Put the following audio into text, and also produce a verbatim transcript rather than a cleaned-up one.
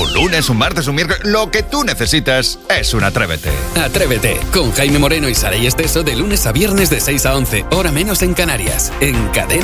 Un lunes, un martes, un miércoles, lo que tú necesitas es un Atrévete. Atrévete, con Jaime Moreno y Saray Esteso de lunes a viernes de seis a once, hora menos en Canarias, en Cadena.